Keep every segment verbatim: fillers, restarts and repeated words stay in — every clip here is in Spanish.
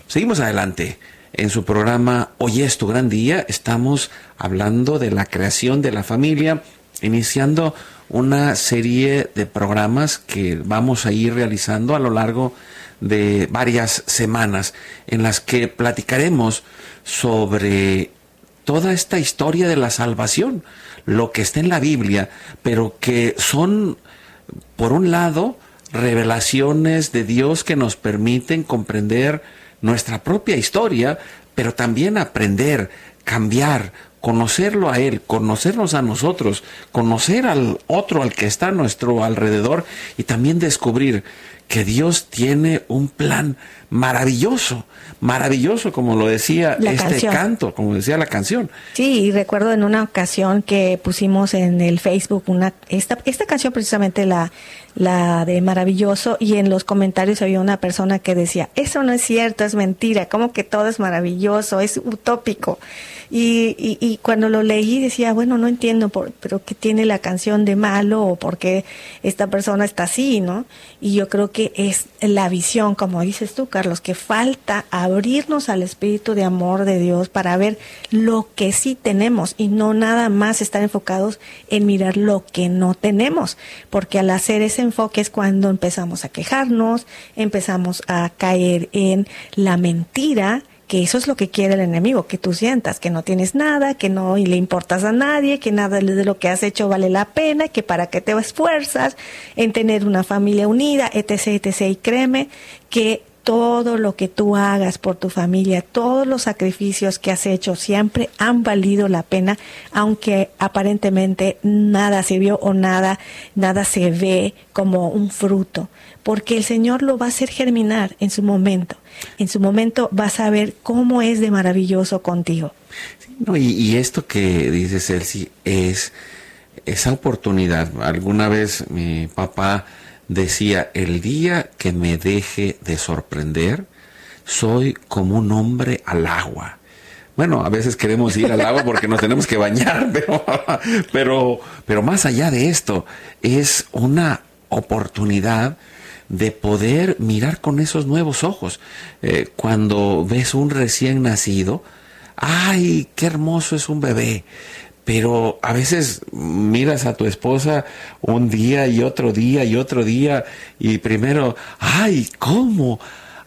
Seguimos adelante. En su programa Hoy es tu gran día estamos hablando de la creación de la familia, iniciando una serie de programas que vamos a ir realizando a lo largo de varias semanas, en las que platicaremos sobre toda esta historia de la salvación, lo que está en la Biblia, pero que son, por un lado, revelaciones de Dios que nos permiten comprender nuestra propia historia, pero también aprender, cambiar, conocerlo a Él, conocernos a nosotros, conocer al otro, al que está a nuestro alrededor, y también descubrir que Dios tiene un plan maravilloso, maravilloso, como lo decía la este canción. canto, como decía la canción. Sí, y recuerdo en una ocasión que pusimos en el Facebook una esta esta canción precisamente la la de Maravilloso, y en los comentarios había una persona que decía, eso no es cierto, es mentira, como que todo es maravilloso, es utópico. Y, y, y cuando lo leí decía, bueno, no entiendo, por, pero ¿qué tiene la canción de malo o por qué esta persona está así, ¿no? Y yo creo que es la visión, como dices tú, Carlos, que falta abrirnos al espíritu de amor de Dios para ver lo que sí tenemos y no nada más estar enfocados en mirar lo que no tenemos, porque al hacer ese enfoque es cuando empezamos a quejarnos, empezamos a caer en la mentira, que eso es lo que quiere el enemigo, que tú sientas que no tienes nada, que no le importas a nadie, que nada de lo que has hecho vale la pena, que para qué te esfuerzas en tener una familia unida, etc, etc. Y créeme que todo lo que tú hagas por tu familia, todos los sacrificios que has hecho siempre han valido la pena, aunque aparentemente nada se vio o nada, nada se ve como un fruto, porque el Señor lo va a hacer germinar en su momento. En su momento vas a ver cómo es de maravilloso contigo. Sí, no, y, y esto que dices, Elsie, es esa oportunidad. Alguna vez mi papá decía, el día que me deje de sorprender, soy como un hombre al agua. Bueno, a veces queremos ir al agua porque nos tenemos que bañar, pero, pero, pero más allá de esto, es una oportunidad de poder mirar con esos nuevos ojos. Eh, cuando ves un recién nacido, ¡ay, qué hermoso es un bebé! Pero a veces miras a tu esposa un día y otro día y otro día, y primero, ¡ay, cómo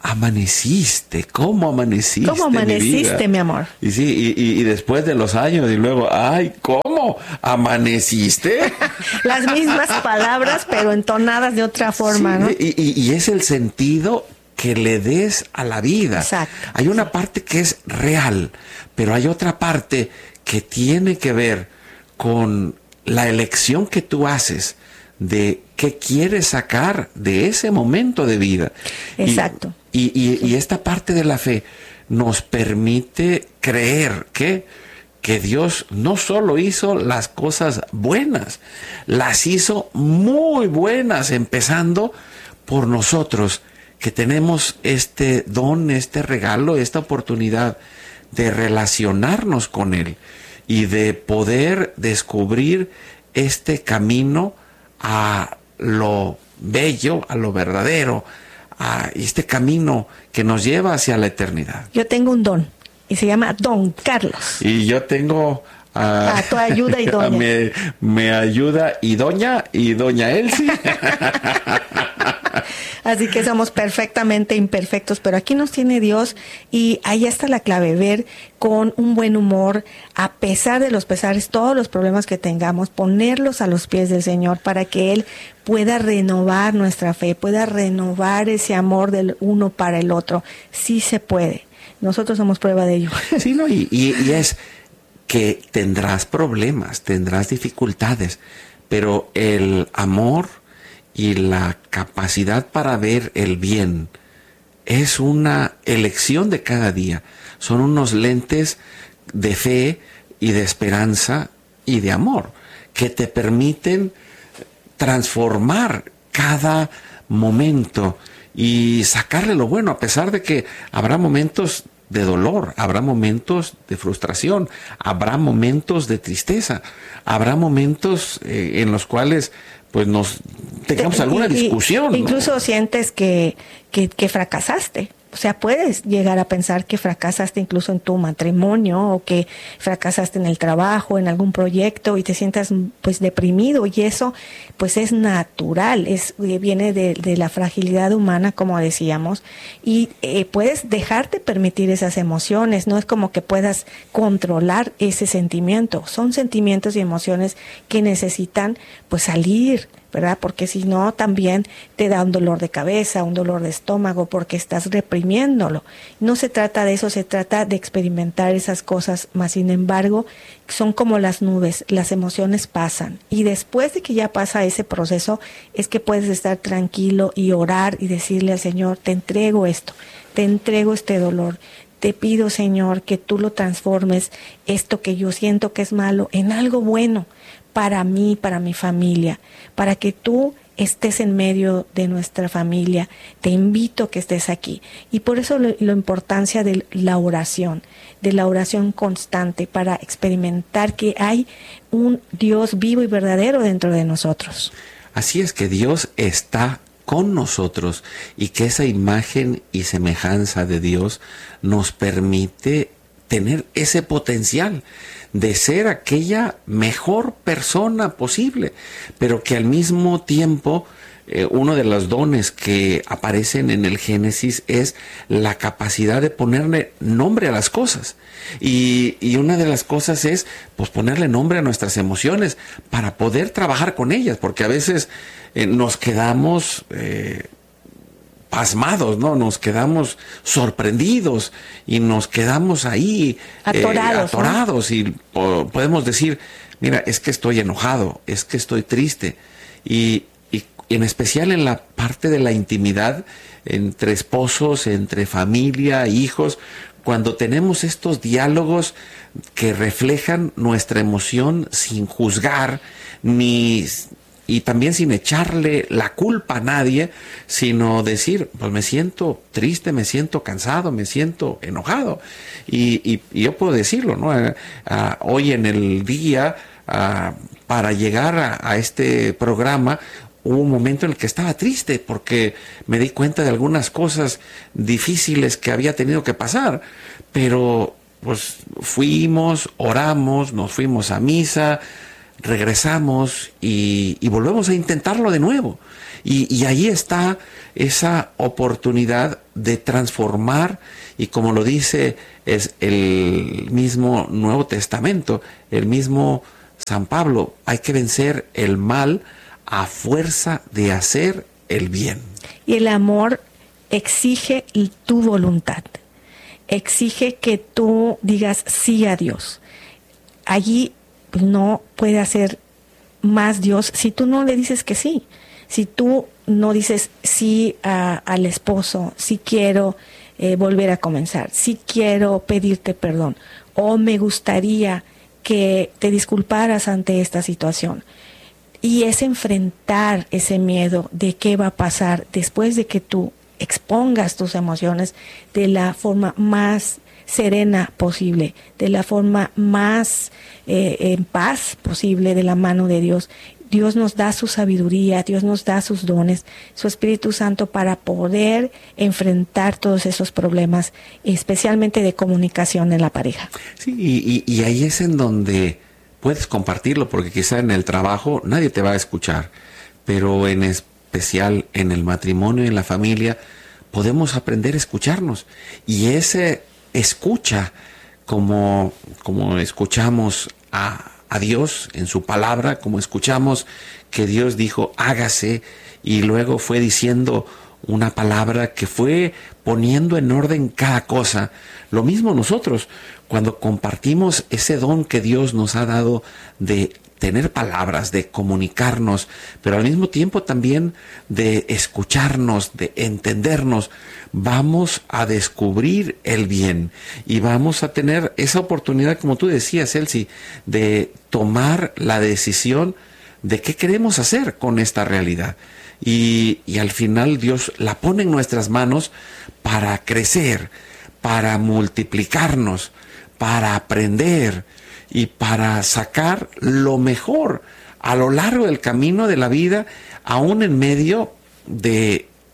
amaneciste! ¿Cómo amaneciste? ¿Cómo amaneciste, mi, mi amor? Y sí, y, y, y después de los años, y luego, ¡ay, cómo amaneciste! Las mismas palabras, pero entonadas de otra forma, sí, ¿no? Y, y, y es el sentido que le des a la vida. Exacto. Hay una parte que es real, pero hay otra parte que tiene que ver con la elección que tú haces de qué quieres sacar de ese momento de vida. Exacto. Y, y, y, y esta parte de la fe nos permite creer que, que Dios no solo hizo las cosas buenas, las hizo muy buenas, empezando por nosotros, que tenemos este don, este regalo, esta oportunidad de relacionarnos con Él y de poder descubrir este camino a lo bello, a lo verdadero, a este camino que nos lleva hacia la eternidad. Yo tengo un don y se llama Don Carlos. Y yo tengo a, a tu ayuda y doña. Me, me ayuda y doña y doña Elsie. Así que somos perfectamente imperfectos, pero aquí nos tiene Dios y ahí está la clave, ver con un buen humor, a pesar de los pesares, todos los problemas que tengamos, ponerlos a los pies del Señor para que Él pueda renovar nuestra fe, pueda renovar ese amor del uno para el otro. Sí se puede. Nosotros somos prueba de ello. Sí, no, y, y, y es que tendrás problemas, tendrás dificultades, pero el amor y la capacidad para ver el bien es una elección de cada día. Son unos lentes de fe y de esperanza y de amor que te permiten transformar cada momento y sacarle lo bueno, a pesar de que habrá momentos de dolor, habrá momentos de frustración, habrá momentos de tristeza, habrá momentos eh, en los cuales pues nos tengamos alguna discusión. Incluso ¿no? sientes que, que, que fracasaste, O sea, puedes llegar a pensar que fracasaste incluso en tu matrimonio o que fracasaste en el trabajo, en algún proyecto y te sientas pues deprimido, y eso pues es natural, es viene de, de la fragilidad humana, como decíamos, y eh, puedes dejarte permitir esas emociones. No es como que puedas controlar ese sentimiento, son sentimientos y emociones que necesitan pues salir, ¿verdad? Porque si no, también te da un dolor de cabeza, un dolor de estómago, porque estás reprimiéndolo. No se trata de eso, se trata de experimentar esas cosas, más sin embargo, son como las nubes, las emociones pasan. Y después de que ya pasa ese proceso, es que puedes estar tranquilo y orar y decirle al Señor, te entrego esto, te entrego este dolor. Te pido, Señor, que tú lo transformes, esto que yo siento que es malo, en algo bueno para mí, para mi familia, para que tú estés en medio de nuestra familia. Te invito a que estés aquí. Y por eso lo, la importancia de la oración, de la oración constante, para experimentar que hay un Dios vivo y verdadero dentro de nosotros. Así es, que Dios está con nosotros y que esa imagen y semejanza de Dios nos permite tener ese potencial de ser aquella mejor persona posible, pero que al mismo tiempo eh, uno de los dones que aparecen en el Génesis es la capacidad de ponerle nombre a las cosas, y, y una de las cosas es pues ponerle nombre a nuestras emociones para poder trabajar con ellas, porque a veces eh, nos quedamos eh, pasmados, ¿no? Nos quedamos sorprendidos y nos quedamos ahí atorados, eh, atorados, ¿no? Y o, podemos decir, mira, es que estoy enojado, es que estoy triste, y, y, y en especial en la parte de la intimidad entre esposos, entre familia, hijos, cuando tenemos estos diálogos que reflejan nuestra emoción sin juzgar ni y también sin echarle la culpa a nadie, sino decir, pues me siento triste, me siento cansado, me siento enojado. Y, y, y yo puedo decirlo, ¿no? Uh, uh, hoy en el día, uh, para llegar a, a este programa, hubo un momento en el que estaba triste porque me di cuenta de algunas cosas difíciles que había tenido que pasar, pero pues fuimos, oramos, nos fuimos a misa, regresamos y, y volvemos a intentarlo de nuevo. Y, y ahí está esa oportunidad de transformar, y como lo dice es el mismo Nuevo Testamento, el mismo San Pablo, hay que vencer el mal a fuerza de hacer el bien. Y el amor exige tu voluntad, exige que tú digas sí a Dios. Allí no puede hacer más Dios si tú no le dices que sí. Si tú no dices sí a, al esposo, si quiero eh, volver a comenzar, si quiero pedirte perdón, o me gustaría que te disculparas ante esta situación. Y es enfrentar ese miedo de qué va a pasar después de que tú expongas tus emociones de la forma más serena posible, de la forma más eh, en paz posible, de la mano de Dios. Dios nos da su sabiduría, Dios nos da sus dones, su Espíritu Santo, para poder enfrentar todos esos problemas, especialmente de comunicación en la pareja. Sí, y, y, y ahí es en donde puedes compartirlo, porque quizá en el trabajo nadie te va a escuchar, pero en especial en el matrimonio y en la familia podemos aprender a escucharnos, y ese escucha, como, como escuchamos a, a Dios en su palabra, como escuchamos que Dios dijo hágase, y luego fue diciendo una palabra que fue poniendo en orden cada cosa. Lo mismo nosotros, cuando compartimos ese don que Dios nos ha dado de tener palabras, de comunicarnos, pero al mismo tiempo también de escucharnos, de entendernos, vamos a descubrir el bien y vamos a tener esa oportunidad, como tú decías, Elsie, de tomar la decisión de qué queremos hacer con esta realidad. Y, y al final Dios la pone en nuestras manos para crecer, para multiplicarnos, para aprender y para sacar lo mejor a lo largo del camino de la vida, aún en medio de,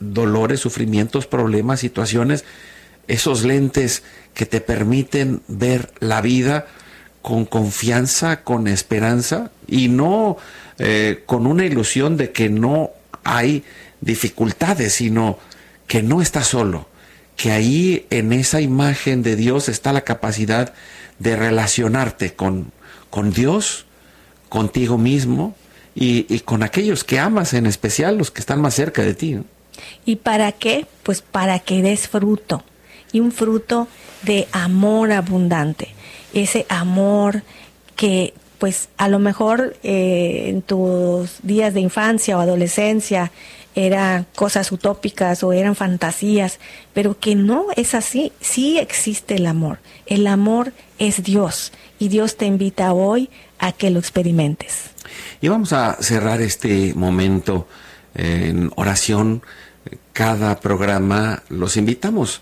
dolores, sufrimientos, problemas, situaciones, esos lentes que te permiten ver la vida con confianza, con esperanza y no eh, con una ilusión de que no hay dificultades, sino que no estás solo, que ahí en esa imagen de Dios está la capacidad de relacionarte con, con Dios, contigo mismo y, y con aquellos que amas, en especial los que están más cerca de ti, ¿no? ¿Y para qué? Pues para que des fruto, y un fruto de amor abundante, ese amor que pues a lo mejor eh, en tus días de infancia o adolescencia eran cosas utópicas o eran fantasías, pero que no es así. Sí existe el amor. El amor es Dios y Dios te invita hoy a que lo experimentes. Y vamos a cerrar este momento en oración. Cada programa los invitamos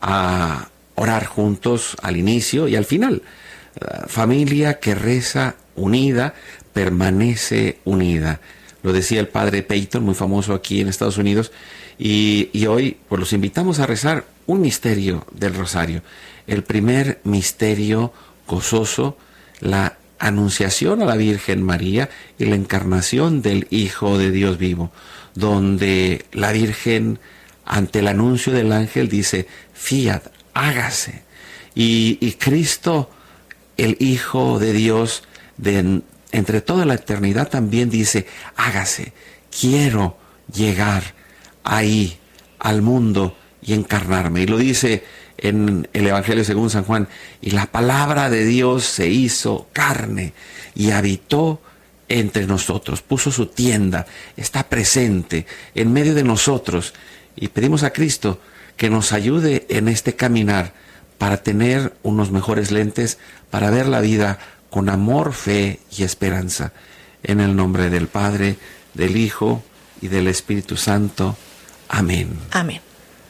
a orar juntos al inicio y al final. La familia que reza unida permanece unida. Lo decía el padre Peyton, muy famoso aquí en Estados Unidos, y, y hoy pues los invitamos a rezar un misterio del rosario. El primer misterio gozoso, la anunciación a la Virgen María y la encarnación del Hijo de Dios vivo, donde la Virgen, ante el anuncio del ángel, dice, fiat, hágase. Y, y Cristo, el Hijo de Dios, de entre toda la eternidad, también dice, hágase, quiero llegar ahí, al mundo, y encarnarme. Y lo dice en el Evangelio según San Juan, y la palabra de Dios se hizo carne y habitó entre nosotros, puso su tienda, está presente en medio de nosotros, y pedimos a Cristo que nos ayude en este caminar para tener unos mejores lentes, para ver la vida con amor, fe y esperanza. En el nombre del Padre, del Hijo y del Espíritu Santo. Amén. Amén.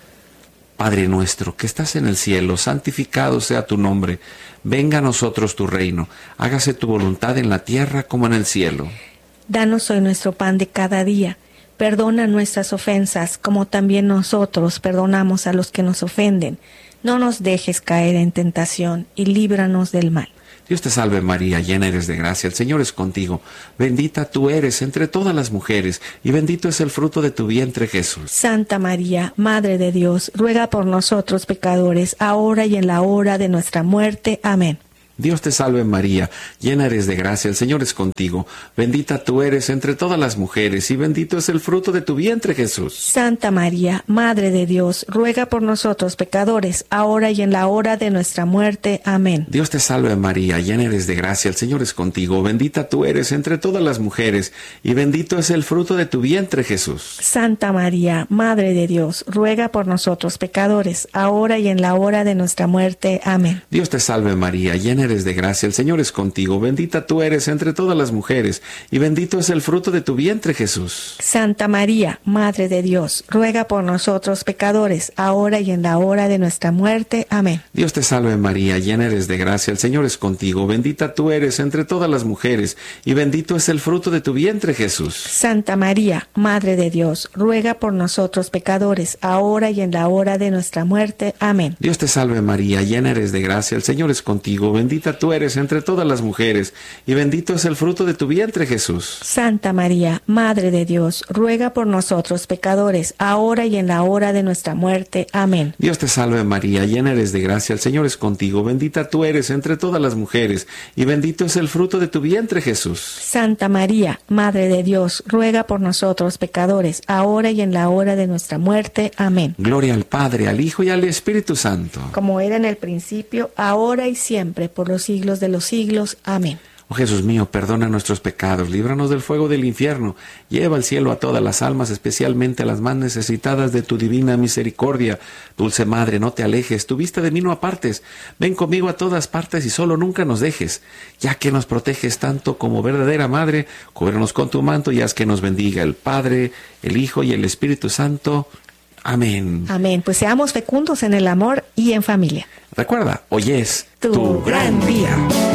Padre nuestro, que estás en el cielo, santificado sea tu nombre. Venga a nosotros tu reino. Hágase tu voluntad en la tierra como en el cielo. Danos hoy nuestro pan de cada día. Perdona nuestras ofensas, como también nosotros perdonamos a los que nos ofenden. No nos dejes caer en tentación y líbranos del mal. Dios te salve María, llena eres de gracia, el Señor es contigo. Bendita tú eres entre todas las mujeres, y bendito es el fruto de tu vientre Jesús. Santa María, Madre de Dios, ruega por nosotros pecadores, ahora y en la hora de nuestra muerte. Amén. Dios te salve María, llena eres de gracia, el Señor es contigo. Bendita tú eres entre todas las mujeres, y bendito es el fruto de tu vientre Jesús. Santa María, Madre de Dios, ruega por nosotros pecadores, ahora y en la hora de nuestra muerte. Amén. Dios te salve María, llena eres de gracia, el Señor es contigo. Bendita tú eres entre todas las mujeres, y bendito es el fruto de tu vientre Jesús. Santa María, Madre de Dios, ruega por nosotros pecadores, ahora y en la hora de nuestra muerte. Amén. Dios te salve María, llena eres de gracia, el Señor es contigo. Bendita tú eres entre todas las mujeres, y bendito es el fruto de tu vientre Jesús. Santa María, Madre de Dios, ruega por nosotros pecadores, ahora y en la hora de nuestra muerte. Amén. Dios te salve María, llena eres de gracia, el Señor es contigo. Bendita tú eres entre todas las mujeres, y bendito es el fruto de tu vientre Jesús. Santa María, Madre de Dios, ruega por nosotros pecadores, ahora y en la hora de nuestra muerte. Amén. Dios te salve María, llena eres de gracia, el Señor es contigo. Bendita tú eres entre todas las mujeres, y bendito es el fruto de tu vientre Jesús. Santa María, Madre de Dios, ruega por nosotros pecadores, ahora y en la hora de nuestra muerte. Amén. Dios te salve María, llena eres de gracia, el Señor es contigo. Bendita tú eres entre todas las mujeres, y bendito es el fruto de tu vientre Jesús. Santa María, Madre de Dios, ruega por nosotros pecadores, ahora y en la hora de nuestra muerte. Amén. Gloria al Padre, al Hijo y al Espíritu Santo. Como era en el principio, ahora y siempre, por los siglos de los siglos. Amén. Oh Jesús mío, perdona nuestros pecados, líbranos del fuego del infierno, lleva al cielo a todas las almas, especialmente a las más necesitadas de tu divina misericordia. Dulce Madre, no te alejes, tu vista de mí no apartes, ven conmigo a todas partes y solo nunca nos dejes, ya que nos proteges tanto como verdadera Madre, cúbrenos con tu manto y haz que nos bendiga el Padre, el Hijo y el Espíritu Santo. Amén. Amén. Pues seamos fecundos en el amor y en familia. Recuerda, hoy es tu, tu gran día.